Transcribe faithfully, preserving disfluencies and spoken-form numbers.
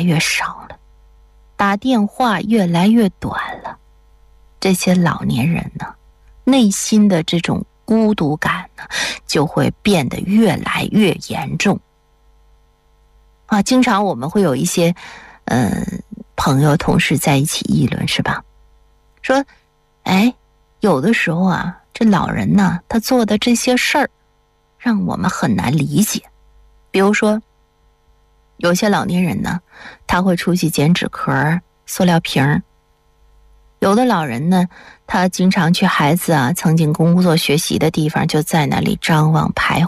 越少了，打电话越来越短了。这些老年人呢，内心的这种孤独感呢，就会变得越来越严重。啊，经常我们会有一些，嗯、呃，朋友同事在一起议论，是吧？说，哎，有的时候啊，这老人呢，他做的这些事儿，让我们很难理解。比如说，有些老年人呢，他会出去捡纸壳、塑料瓶；有的老人呢，他经常去孩子啊曾经工作学习的地方，就在那里张望徘徊。